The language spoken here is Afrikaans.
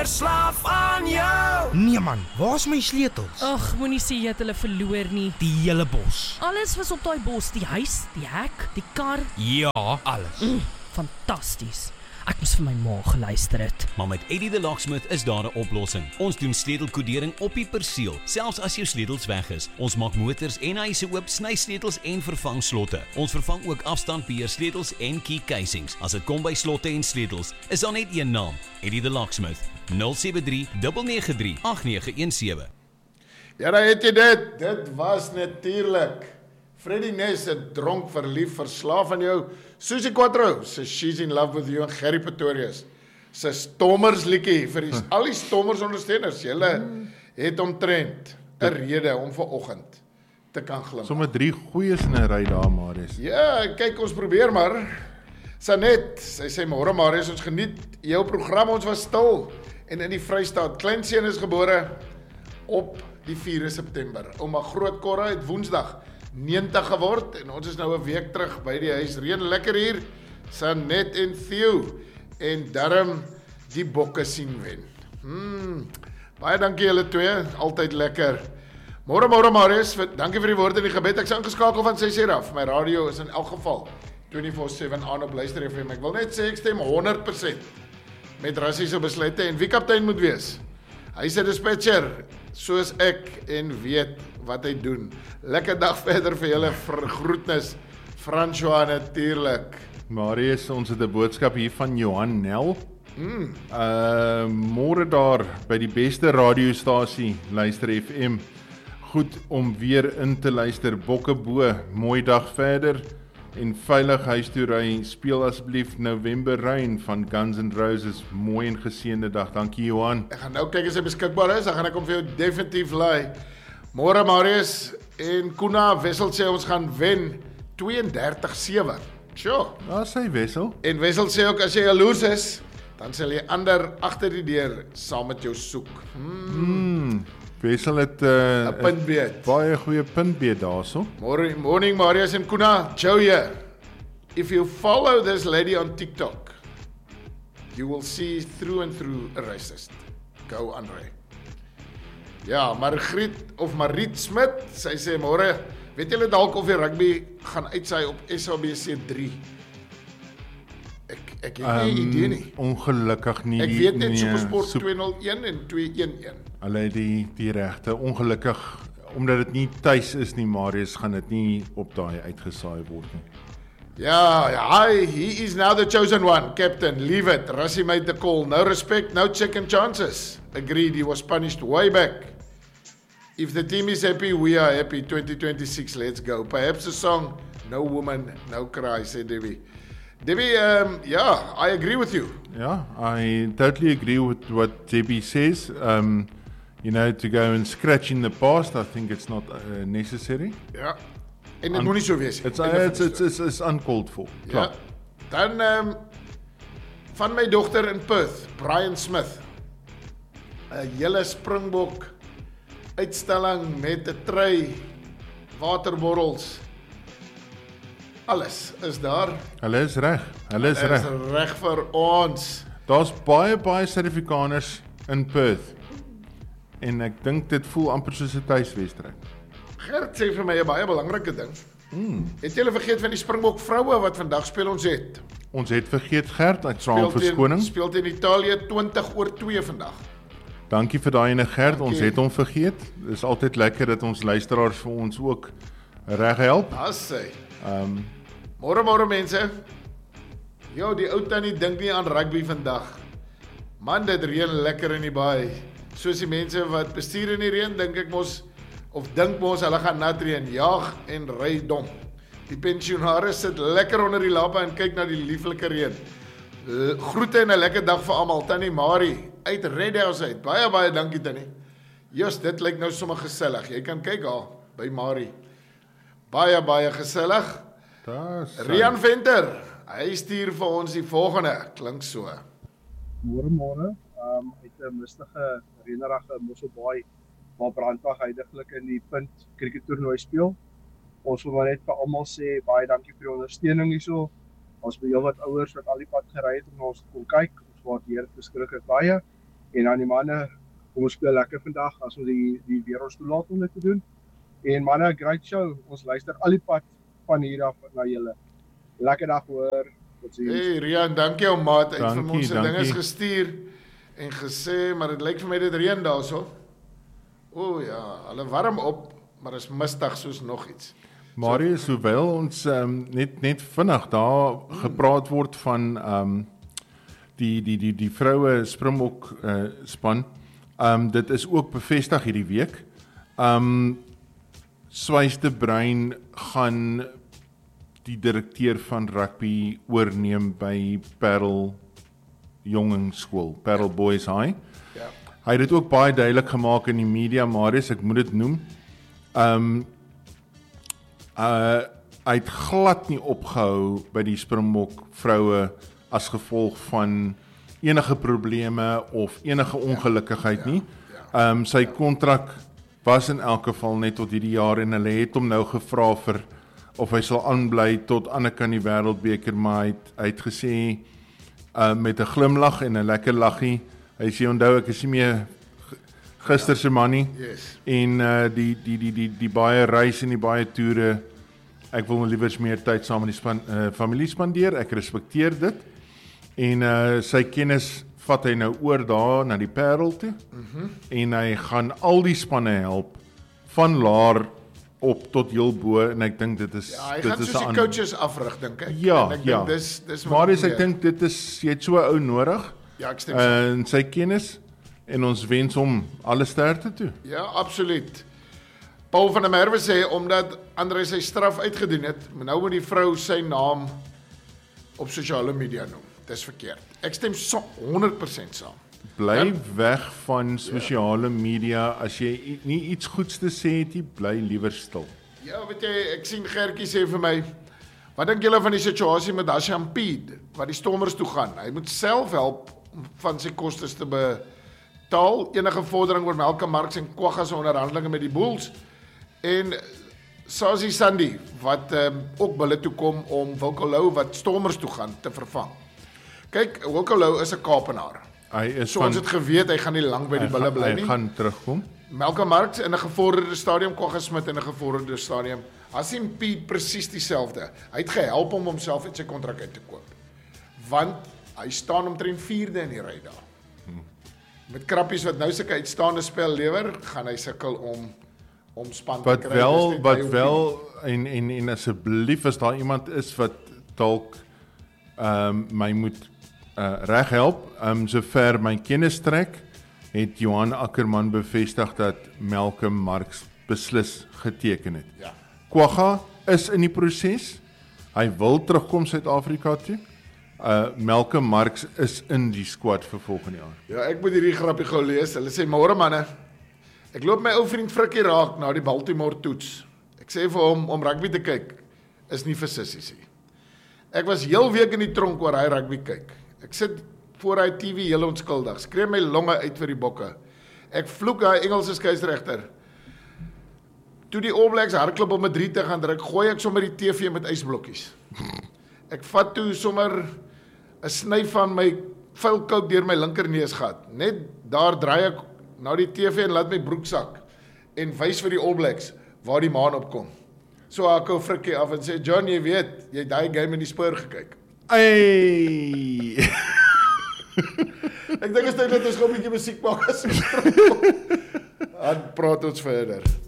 verslaaf aan jou. Nee man, waar is my sleutels? Ag, moenie sê jy het hulle verloor nie. Die hele bos. Alles was op daai bos, die huis, die hek, die kar. Ja, alles. Fantasties. Ek moes vir my ma geluister het. Maar met Eddie the Locksmith is daar 'n oplossing. Ons doen sleutelkodering op die perseel, selfs as jou sleutels weg is. Ons maak motors en huise oop, sny sleutels en vervang slotte. Ons vervang ook afstandbeheer sleutels en key casings. As dit kom by slotte en sleutels, is daar net een naam: Eddie the Locksmith. 073 993 8917. Ja, daar het jy dit. Dit was natuurlik Freddie Ness, 'n dronk, verlief, verslaaf aan jou. Susie Quattro, sy She's in Love with You, en Gerry Pretorius, sy Stommers liedjie vir al die Stommers ondersteuners. Julle het omtrent 'n rede om vanoggend te kan glimlag. Sommige 3 goeies in 'n ry daar, Marius. Ja, kyk, ons probeer maar. Sanet, sy sê môre Marius, ons geniet jou program, ons was stil. En in die Vrystaat, kleinseun is gebore op die 4 September. Ouma Grootkorra het Woensdag 90 geword en ons is nou 'n week terug by die huis. Reën lekker hier. Sanet en Theo en darm die bokke sien wen. Baie dankie julle twee, altyd lekker. Môre Marius, dankie vir die woorde en die gebed. Ek is ingeskakel van 6:00 af. My radio is in elk geval 24/7 aan op Luister FM. Ek wil net sê ek stem 100% met Rassie se besluite en wie kaptein moet wees. Hy sê dispatcher, soos ek en weet wat hy doen. Lekker dag verder vir julle groetnis. François natuurlik. Marius, ons het 'n boodskap hier van Johan Nel. Môre daar by die beste radiostasie Luister FM. Goed om weer in te luister. Bokke bo, mooi dag verder. En veilig huis toe ry, speel asseblief November Rain van Guns N' Roses. Mooi en geseënde dag. Dankie Johan. Ek gaan nou kyk as hy beskikbaar is, dan gaan ek hom vir jou definitief laai. Môre Marius en Kuna Wessel sê ons gaan wen 32-7. Sure. Daar sê Wessel. En Wessel sê ook as jy jaloers is, dan sal jy ander agter die deur saam met jou soek. Wessel het 'n puntbeet. Baie goeie puntbeet daarso. Morning Marius en Kuna, Joe here. If you follow this lady on TikTok, you will see through and through a racist. Go Andre. Ja, Mariet Smit, sy sê môre, weet julle dalk of die rugby gaan uitsaai op SABC 3? Ek het nie idee nie. Ongelukkig nie. Ek weet net Supersport 201 en 211. Hulle het die regte. Ongelukkig, omdat dit nie tuis is nie, Marius, gaan dit nie op daai uitgesaai word nie. Ja, he is now the chosen one, captain. Leave it. Rassie made the call. No respect, no second chances. Agreed, he was punished way back. If the team is happy, we are happy. 2026, let's go. Perhaps a song, No Woman, No Cry, said Debbie. Debbie, yeah, I agree with you. Yeah, I totally agree with what Debbie says. You know, to go and scratch in the past, I think it's not necessary. Ja, en dit moet nie so wees nie. It's uncalled for. Ja, dan van my dogter in Perth, Brian Smith. 'n hele Springbok uitstalling met 'n tray, waterborrels. Alles is daar. Hulle is reg. Is reg vir ons. Daar's baie Suid-Afrikaners in Perth. En ek dink dit voel amper soos 'n tuiswedstryd. Gert sê vir my 'n baie belangrike ding. Het julle vergeet van die Springbok vroue wat vandag speel? Ons het vergeet, Gert, ek vra verskoning. Speel teen Italië 20-2 vandag. Dankie vir daai ene, Gert. Ons het hom vergeet. Dis altyd lekker dat ons luisteraars vir ons ook reg help. As sy. Môre mense. Jo, die ou tannie dink nie aan rugby vandag. Man, dit reën lekker in die baai. Soos die mense wat bestuur in die reën, dink mos hulle gaan nat reën, jaag en ry dom. Die pensionaris sit lekker onder die lappe en kyk na die lieflike reën. Groete en 'n lekker dag vir almal. Tannie Marie uit Red House uit. Baie dankie tannie. Jos, dit lyk nou sommer gesellig. Jy kan kyk daar by Marie. Baie gesellig. Rian Venter, hy stuur vir ons die volgende. Klink so. Môre. Uit 'n mistige reënerige Mosselbaai waar Brandwag heidaglik in die punt krieketoernooi speel. Ons wil maar net vir almal sê baie dankie vir die ondersteuning hierso. Ons by heelwat ouers wat al die pad gery het om ons te kom kyk. Ons waardeer dit beskiklik baie. En aan die manne, kom ons speel lekker vandag as ons die weer ons toelaat om dit te doen. En manne, great show. Ons luister al die pad van hier af na julle. Lekker dag hoor. Hey Rian, dankie ou maat. Hy het vir Dankie, ons se dinge dankie. gestuur en gesê, maar dit lyk vir my dit reën daarso. O ja, hulle warm op, maar is mistig soos nog iets. Marius, hoewel ons net vinnig daar gepraat word van die vroue Springbok span, dit is ook bevestig hierdie week. Swys de Bruin gaan die direkteur van rugby oorneem by Parel Jongensskool, Parel Boys High. Ja. Hy het dit ook baie duidelik gemaak in die media, Marius, ek moet dit noem. Hy het glad nie opgehou by die Springbok vroue as gevolg van enige probleme of enige ongelukkigheid nie. Sy kontrak was in elk geval net tot hierdie jaar en hulle het hom nou gevra vir of hy sal aanbly tot aan die wêreldbeker, maar hy het gesê met 'n glimlag en 'n lekker laggie. Hy sê onthou ek is nie meer gister se man nie. Yes. En die baie reis en die baie toere, ek wil liewers meer tyd saam met die familie spandeer. Ek respekteer dit. En sy kennis vat hy nou oor daar na die Parel toe. En hy gaan al die spanne help van laer op tot heel bo en ek dink dit is Ja, hy dit gaan is soos die 'n coaches afrig, dink ek. Ja, en ek ja. dink dis Marius, ek meer. dink dit is jy het so 'n ou nodig. Ja, ek stem saam. En sy kennis en ons wens hom alle sterkte toe. Ja, absoluut. Paul van der Merwe sê omdat Andre sy straf uitgedoen het, nou moet die vrou sy naam op sosiale media noem. Dis verkeerd. Ek stem 100% saam. Bly weg van sosiale media as jy nie iets goeds te sê het nie, bly liewer stil. Ja, weet jy, ek sien Gertjie sê vir my, wat dink julle van die situasie met Dashan Peed, wat die Stormers toe gaan? Hy moet self help om van sy kostes te betaal, enige vordering oor Malcolm Marx en Kwagga se onderhandelinge met die Bulls, en Sazi Sandy, wat ook bulle toe kom om Wilco Louw, wat Stormers toe gaan, te vervang. Kyk, Wilco Louw is 'n Kaapenaar. Hy is So ons het geweet, hy gaan nie lang by die bulle bly nie. Hy gaan terugkom. Malcolm Marx in 'n gevorderde stadium, Kwagga Smith in 'n gevorderde stadium. Hasim Piet presies dieselfde. Hy het gehelp om homself uit sy kontrak uit te koop. Want hy staan omtrent 4de in die ry daar. Met krappies wat nou sulke uitstaande spel lewer, gaan hy sukkel om span te kry. Wat wel en asseblief as daar iemand is wat dalk my moet reg help, sover my kennis trek, het Johan Ackerman bevestig dat Malcolm Marx beslis geteken het. Ja. Kwagga is in die proses. Hy wil terugkom Suid-Afrika toe. Malcolm Marx is in die squad vir volgende jaar. Ja, ek moet hierdie grappie gou lees. Hulle sê, môre manne, ek loop my ou vriend Frikkie raak na die Baltimore toets. Ek sê vir hom om rugby te kyk, is nie vir sissies nie. Ek was heel week in die tronk oor hy rugby kyk. Ek sit voor hy TV heel onskuldig, skree my longe uit vir die bokke. Ek vloek hy Engelse skeieregter. Toe die All Blacks hardloop om 'n 3 te gaan druk, gooi ek sommer die TV met ysblokkies. Ek vat toe sommer 'n snyf van my vuil kook deur my linkerneus gat. Net daar draai ek na die TV en laat my broek sak en wys vir die All Blacks waar die maan opkom. So ek hou Frikkie af en sê, John, jy weet, jy het daai game in die spoor gekyk. Ey! Ek dink is tyd dat ons gou 'n bietjie musiek maak as ons terugkom. Dan praat ons verder.